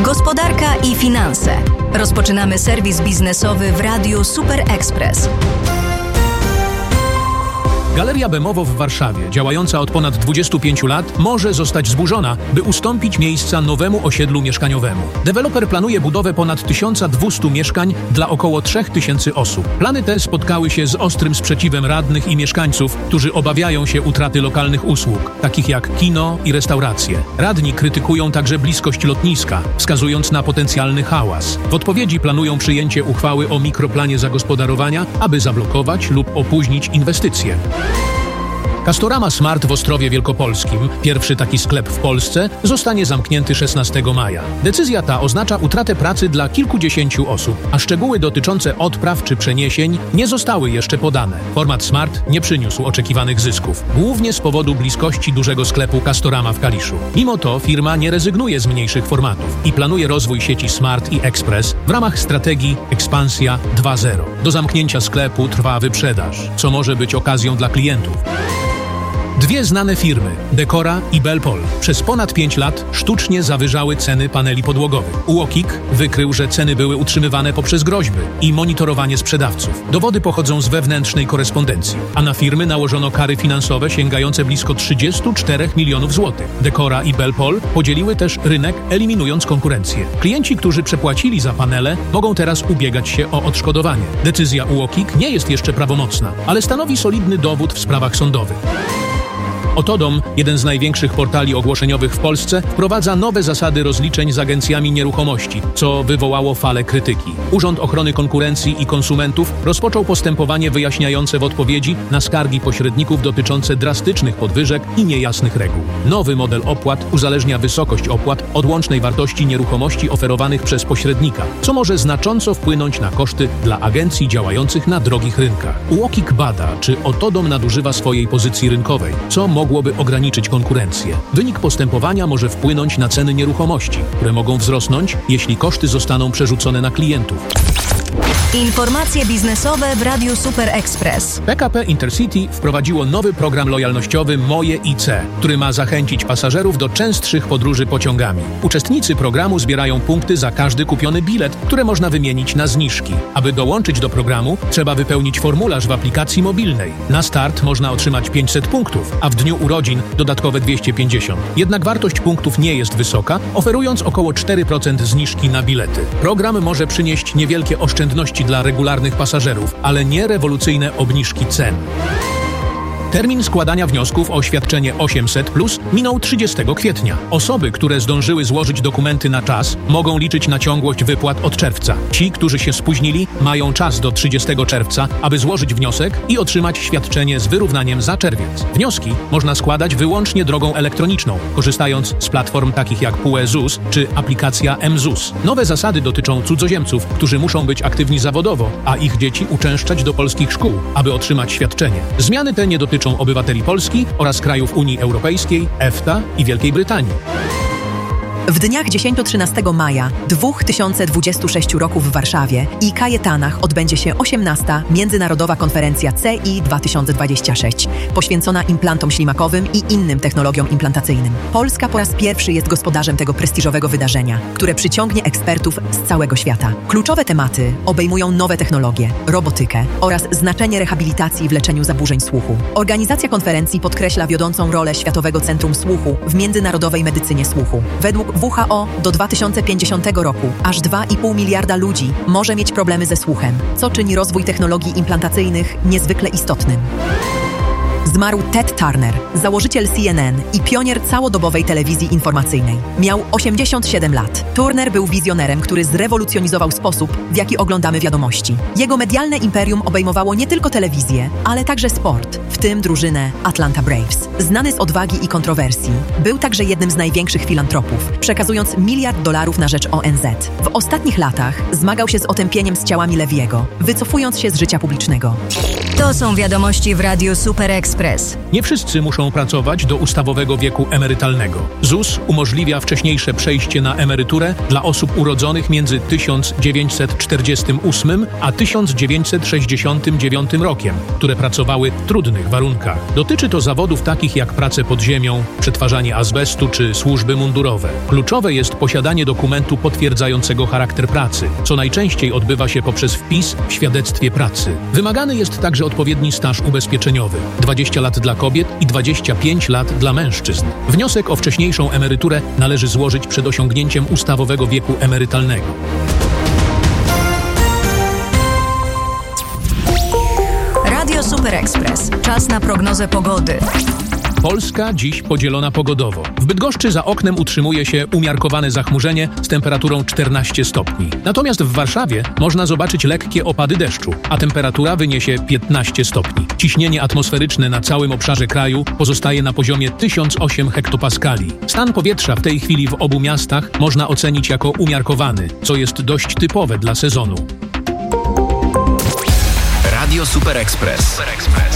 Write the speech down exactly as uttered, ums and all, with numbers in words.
Gospodarka i finanse. Rozpoczynamy serwis biznesowy w Radiu Super Express. Galeria Bemowo w Warszawie, działająca od ponad dwudziestu pięciu lat, może zostać zburzona, by ustąpić miejsca nowemu osiedlu mieszkaniowemu. Deweloper planuje budowę ponad tysiąc dwieście mieszkań dla około trzy tysiące osób. Plany te spotkały się z ostrym sprzeciwem radnych i mieszkańców, którzy obawiają się utraty lokalnych usług, takich jak kino i restauracje. Radni krytykują także bliskość lotniska, wskazując na potencjalny hałas. W odpowiedzi planują przyjęcie uchwały o mikroplanie zagospodarowania, aby zablokować lub opóźnić inwestycje. Castorama Smart w Ostrowie Wielkopolskim, pierwszy taki sklep w Polsce, zostanie zamknięty szesnastego maja. Decyzja ta oznacza utratę pracy dla kilkudziesięciu osób, a szczegóły dotyczące odpraw czy przeniesień nie zostały jeszcze podane. Format Smart nie przyniósł oczekiwanych zysków, głównie z powodu bliskości dużego sklepu Castorama w Kaliszu. Mimo to firma nie rezygnuje z mniejszych formatów i planuje rozwój sieci Smart i Express w ramach strategii Ekspansja dwa zero. Do zamknięcia sklepu trwa wyprzedaż, co może być okazją dla klientów. Dwie znane firmy, Decora i Belpol, przez ponad pięć lat sztucznie zawyżały ceny paneli podłogowych. UOKiK wykrył, że ceny były utrzymywane poprzez groźby i monitorowanie sprzedawców. Dowody pochodzą z wewnętrznej korespondencji, a na firmy nałożono kary finansowe sięgające blisko trzydziestu czterech milionów złotych. Decora i Belpol podzieliły też rynek, eliminując konkurencję. Klienci, którzy przepłacili za panele, mogą teraz ubiegać się o odszkodowanie. Decyzja UOKiK nie jest jeszcze prawomocna, ale stanowi solidny dowód w sprawach sądowych. Otodom, jeden z największych portali ogłoszeniowych w Polsce, wprowadza nowe zasady rozliczeń z agencjami nieruchomości, co wywołało falę krytyki. Urząd Ochrony Konkurencji i Konsumentów rozpoczął postępowanie wyjaśniające w odpowiedzi na skargi pośredników dotyczące drastycznych podwyżek i niejasnych reguł. Nowy model opłat uzależnia wysokość opłat od łącznej wartości nieruchomości oferowanych przez pośrednika, co może znacząco wpłynąć na koszty dla agencji działających na drogich rynkach. UOKiK bada, czy Otodom nadużywa swojej pozycji rynkowej, co mogłoby ograniczyć konkurencję. Wynik postępowania może wpłynąć na ceny nieruchomości, które mogą wzrosnąć, jeśli koszty zostaną przerzucone na klientów. Informacje biznesowe w Radiu Super Express. P K P Intercity wprowadziło nowy program lojalnościowy Moje I C, który ma zachęcić pasażerów do częstszych podróży pociągami. Uczestnicy programu zbierają punkty za każdy kupiony bilet, które można wymienić na zniżki. Aby dołączyć do programu, trzeba wypełnić formularz w aplikacji mobilnej. Na start można otrzymać pięćset punktów, a w dniu urodzin dodatkowe dwieście pięćdziesiąt. Jednak wartość punktów nie jest wysoka, oferując około cztery procent zniżki na bilety. Program może przynieść niewielkie oszczędności dla regularnych pasażerów, ale nie rewolucyjne obniżki cen. Termin składania wniosków o świadczenie osiemset plus minął trzydziestego kwietnia. Osoby, które zdążyły złożyć dokumenty na czas, mogą liczyć na ciągłość wypłat od czerwca. Ci, którzy się spóźnili, mają czas do trzydziestego czerwca, aby złożyć wniosek i otrzymać świadczenie z wyrównaniem za czerwiec. Wnioski można składać wyłącznie drogą elektroniczną, korzystając z platform takich jak P U E ZUS czy aplikacja M ZUS. Nowe zasady dotyczą cudzoziemców, którzy muszą być aktywni zawodowo, a ich dzieci uczęszczać do polskich szkół, aby otrzymać świadczenie. Zmiany te nie dotyczą obywateli Polski oraz krajów Unii Europejskiej, EFTA i Wielkiej Brytanii. W dniach dziesiątego-trzynastego maja dwa tysiące dwudziestego szóstego roku w Warszawie i Kajetanach odbędzie się osiemnasta Międzynarodowa Konferencja C I dwa tysiące dwadzieścia sześć, poświęcona implantom ślimakowym i innym technologiom implantacyjnym. Polska po raz pierwszy jest gospodarzem tego prestiżowego wydarzenia, które przyciągnie ekspertów z całego świata. Kluczowe tematy obejmują nowe technologie, robotykę oraz znaczenie rehabilitacji w leczeniu zaburzeń słuchu. Organizacja konferencji podkreśla wiodącą rolę Światowego Centrum Słuchu w międzynarodowej medycynie słuchu. Według W H O do dwa tysiące pięćdziesiątego roku aż dwa i pół miliarda ludzi może mieć problemy ze słuchem, co czyni rozwój technologii implantacyjnych niezwykle istotnym. Zmarł Ted Turner, założyciel C N N i pionier całodobowej telewizji informacyjnej. Miał osiemdziesiąt siedem lat. Turner był wizjonerem, który zrewolucjonizował sposób, w jaki oglądamy wiadomości. Jego medialne imperium obejmowało nie tylko telewizję, ale także sport, w tym drużynę Atlanta Braves. Znany z odwagi i kontrowersji, był także jednym z największych filantropów, przekazując miliard dolarów na rzecz O N Z. W ostatnich latach zmagał się z otępieniem z ciałami Lewiego, wycofując się z życia publicznego. To są wiadomości w Radiu Super Express. Express. Nie wszyscy muszą pracować do ustawowego wieku emerytalnego. Z U S umożliwia wcześniejsze przejście na emeryturę dla osób urodzonych między tysiąc dziewięćset czterdziestym ósmym a tysiąc dziewięćset sześćdziesiątym dziewiątym rokiem, które pracowały w trudnych warunkach. Dotyczy to zawodów takich jak prace pod ziemią, przetwarzanie azbestu czy służby mundurowe. Kluczowe jest posiadanie dokumentu potwierdzającego charakter pracy, co najczęściej odbywa się poprzez wpis w świadectwie pracy. Wymagany jest także odpowiedni staż ubezpieczeniowy, dwadzieścia lat dla kobiet i dwadzieścia pięć lat dla mężczyzn. Wniosek o wcześniejszą emeryturę należy złożyć przed osiągnięciem ustawowego wieku emerytalnego. Radio Super Express. Czas na prognozę pogody. Polska dziś podzielona pogodowo. W Bydgoszczy za oknem utrzymuje się umiarkowane zachmurzenie z temperaturą czternaście stopni. Natomiast w Warszawie można zobaczyć lekkie opady deszczu, a temperatura wyniesie piętnaście stopni. Ciśnienie atmosferyczne na całym obszarze kraju pozostaje na poziomie tysiąc osiem hektopaskali. Stan powietrza w tej chwili w obu miastach można ocenić jako umiarkowany, co jest dość typowe dla sezonu. Radio Super Express. Super Express.